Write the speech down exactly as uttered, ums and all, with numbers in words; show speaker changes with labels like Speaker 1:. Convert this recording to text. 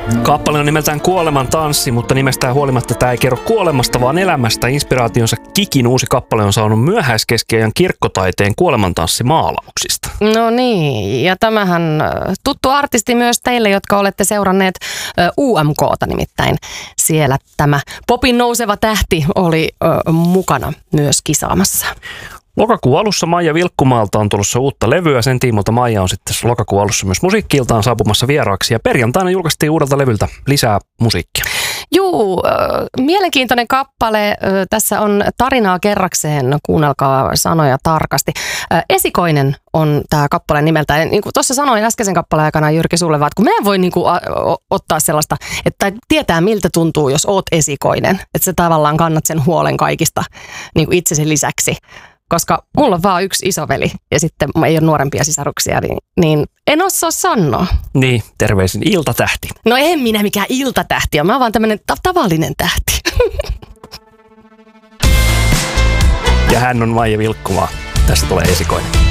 Speaker 1: Kappale on nimeltään Kuoleman tanssi, mutta nimestään huolimatta tämä ei kerro kuolemasta, vaan elämästä. Inspiraationsa Kikin uusi kappale on saanut myöhäiskeskiajan kirkkotaiteen kuolemantanssimaalauksista.
Speaker 2: No niin, ja tämähän tuttu artisti myös teille, jotka olette seuranneet U M K:ta nimittäin. Siellä tämä popin nouseva tähti oli ö, mukana myös kisaamassa.
Speaker 1: Lokakuun alussa Maija Vilkkumaalta on tulossa uutta levyä. Sen tiimolta Maija on sitten lokakuun alussa myös musiikkiiltaan saapumassa vieraaksi. Ja perjantaina julkaistiin uudelta levyltä lisää musiikkia.
Speaker 2: Juu, äh, mielenkiintoinen kappale. Äh, tässä on tarinaa kerrakseen. Kuunnelkaa sanoja tarkasti. Äh, Esikoinen on tämä kappale nimeltään. Niin kuin tuossa sanoin äskeisen kappaleen aikana Jyrki sulle, vaan, että kun mä en voi niin kuin, a, ottaa sellaista, että tietää miltä tuntuu, jos oot esikoinen. Että sä tavallaan kannat sen huolen kaikista niin kuin itsesi lisäksi. Koska mulla on vaan yksi isoveli ja sitten ei ole nuorempia sisaruksia, niin, niin en osaa sanoa.
Speaker 1: Niin, terveisin iltatähti.
Speaker 2: No en minä mikään iltatähti, mä oon vaan tämmönen ta- tavallinen tähti.
Speaker 1: Ja hän on Maija Vilkkumaa. Tästä tulee Esikoinen.